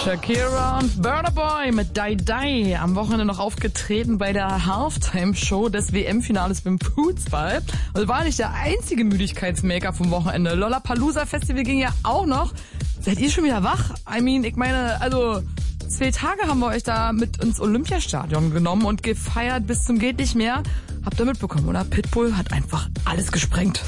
Shakira und Burna Boy mit Die Die. Am Wochenende noch aufgetreten bei der Halftime-Show des WM-Finales beim Fußball. Und war nicht der einzige Müdigkeitsmaker vom Wochenende. Lollapalooza-Festival ging ja auch noch. Seid ihr schon wieder wach? Ich meine, 2 Tage haben wir euch da mit ins Olympiastadion genommen und gefeiert bis zum geht nicht mehr. Habt ihr mitbekommen, oder? Pitbull hat einfach alles gesprengt.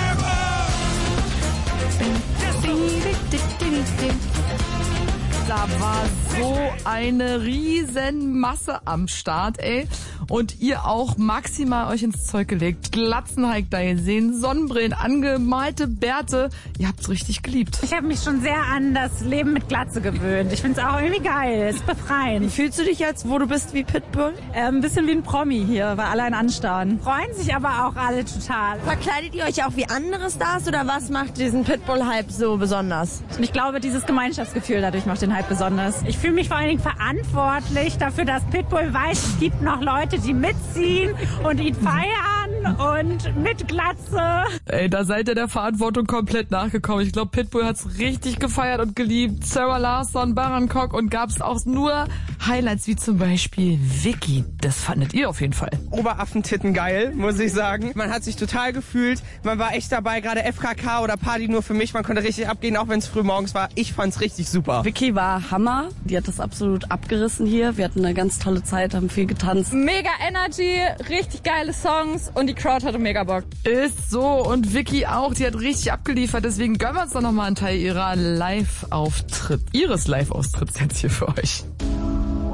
Da war so eine riesen Masse am Start, ey. Und ihr auch maximal euch ins Zeug gelegt. Glatzen habt ihr gesehen, Sonnenbrillen, angemalte Bärte. Ihr habt's richtig geliebt. Ich habe mich schon sehr an das Leben mit Glatze gewöhnt. Ich find's auch irgendwie geil. Ist befreiend. Wie fühlst du dich jetzt, wo du bist wie Pitbull? Ein bisschen wie ein Promi hier, weil alle einen anstarren. Freuen sich aber auch alle total. Verkleidet ihr euch auch wie andere Stars oder was macht diesen Pitbull-Hype so besonders? Und ich glaube, dieses Gemeinschaftsgefühl dadurch macht den Hype besonders. Ich fühle mich vor allen Dingen verantwortlich dafür, dass Pitbull weiß, es gibt noch Leute, die mitziehen und ihn feiern und mit Glatze. Ey, da seid ihr der Verantwortung komplett nachgekommen. Ich glaube, Pitbull hat's richtig gefeiert und geliebt. Sarah Larsson, Baran Kock und gab's auch nur Highlights wie zum Beispiel Vicky. Das fandet ihr auf jeden Fall. Oberaffentitten geil, muss ich sagen. Man hat sich total gefühlt. Man war echt dabei, gerade FKK oder Party nur für mich. Man konnte richtig abgehen, auch wenn es früh morgens war. Ich fand's richtig super. Vicky war Hammer. Die hat das absolut abgerissen hier. Wir hatten eine ganz tolle Zeit, haben viel getanzt. Mega Energy, richtig geile Songs und die Crowd hatte mega Bock. Ist so, und Vicky auch, die hat richtig abgeliefert, deswegen gönnen wir uns doch nochmal einen Teil ihres Live-Auftritts jetzt hier für euch.